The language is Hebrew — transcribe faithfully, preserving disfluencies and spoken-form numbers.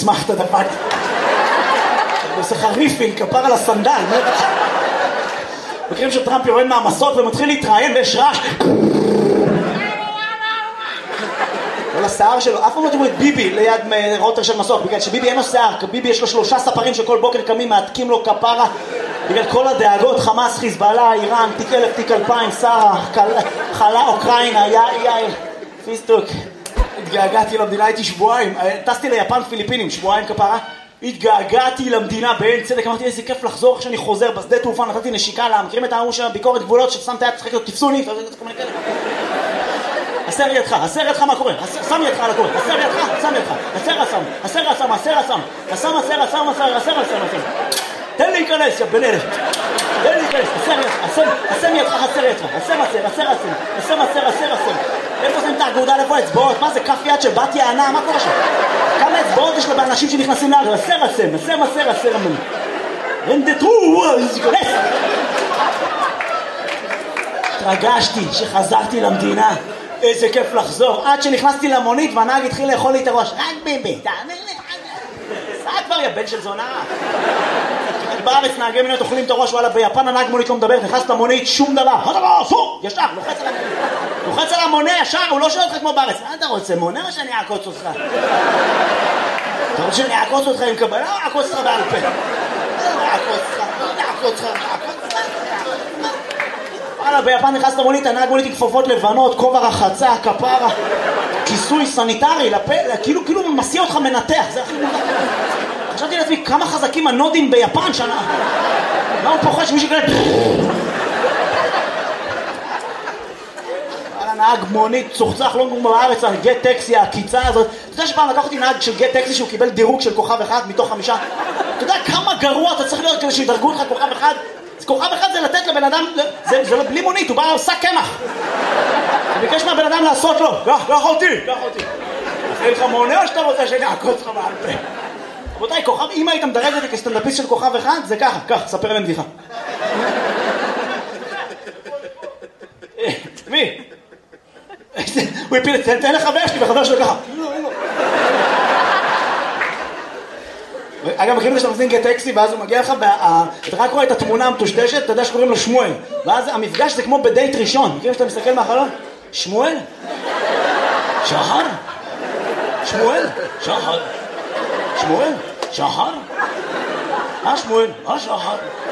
אסמכת דפק. עושה לך ריפיל, כפר על הסנדל. מכירים שטראמפ יורד מהמסות ומתחיל להתראיין ויש רעש. כל השיער שלו, אף פעם לא תראו את ביבי ליד רוטר של מסוק, בגלל שביבי אין לו שיער, ביבי יש לו שלושה ספרים שכל בוקר קמים, מעתקים לו כפרה, בגלל כל הדאגות, חמאס, חיזבאללה, איראן, תיק אלף, תיק אלפיים, שרה, חלה, אוקראינה, יאי, פיסטוק. התגעגעתי למדינה, הייתי שבועיים, טסתי ליפן פיליפינים, שבועיים כפרה, התגעגעתי למדינה בעין צדק, אמרתי איזה כיף לחזור כשאני חוזר בשדה תעופה, נתתי נשיקה לה, מכירים את העמוד של ביקורת גבולות ששמת יד, צחק לו, תפסוני, הסר ידך, הסר ידך מה קורה, שם ידך על הקורא, הסר ידך, שם ידך, הסר הסם, הסר הסם, הסר הסם, הסם הסר הסם, הסר הסר הסם, תן לי להיכנס, יא בן אלף, תן לי להיכנס, הסר ידך, הסם ידך, הסר ידך, הסם הסר, הסר הסם, הסם הסר, הסר הסם, איפה זה נתח גאודה, איפה אצבעות, מה זה כף יד של בת יענה, מה קורה שם? כמה אצבעות יש לו באנשים שנכנסים לארץ, הסר הסם, הסם הסר, הסר הסם, רנדטרו, להיכנס. התרגשתי שחזרתי למדינה. איזה כיף לחזור, עד שנכנסתי למונית והנהג התחיל לאכול לי את הראש. רק ביבי, תאמין לי, סע כבר יא בן של זונה. בארץ נהגי מוניות אוכלים את הראש, וואלה ביפן הנהג מונית לא מדבר, נכנס למונית, שום דבר. אסור, ישר, לוחץ על המונה. לוחץ על המונה ישר, הוא לא שואל אותך כמו בארץ. מה אתה רוצה, מונה או שאני אעקוץ אותך? אתה רוצה שאני אעקוץ אותך עם קבלה או אעקוץ אותך בעל פה? אעקוץ אותך, אעקוץ אותך, אעקוץ אותך. ביפן נכנס למונית, הנהג מונית עם כפפות לבנות, כובע רחצה, כפרה, כיסוי סניטרי, לפה, כאילו, כאילו מסיע אותך מנתח, זה הכי מונח. חשבתי לעצמי, כמה חזקים הנודים ביפן שנה. מה הוא פוחד שמישהו כאלה... על הנהג מונית, צוחצח, לא כמו בארץ, על גט טקסי, הקיצה הזאת. אתה יודע שפעם לקח אותי נהג של גט טקסי שהוא קיבל דירוג של כוכב אחד מתוך חמישה? אתה יודע כמה גרוע אתה צריך להיות כדי שידרגו לך כוכב אחד? כוכב אחד זה לתת לבן אדם, זה, זה לא בלי מונית, הוא בא עושה קמח. הוא ביקש מהבן אדם לעשות לו, קח, קח אותי, קח אותי. אחרי לך מונה או שאתה רוצה שאני אעקוץ לך בעל פה? רבותיי, כוכב, אם היית מדרג אותי כסטנדאפיסט של כוכב אחד, זה ככה, קח, ספר להם בדיחה. מי? הוא הפיל, תן לחבר שלי וחבר שלו ככה. אגב, מכירים את זה שאתה מזין גט טקסי ואז הוא מגיע לך ואתה רק רואה את התמונה המטושטשת, אתה יודע שקוראים לו שמואל, ואז המפגש זה כמו בדייט ראשון. מכירים שאתה מסתכל מהחלון? שמואל? שחר? שמואל? שחר? שמואל? שחר? אה שמואל? אה שחר?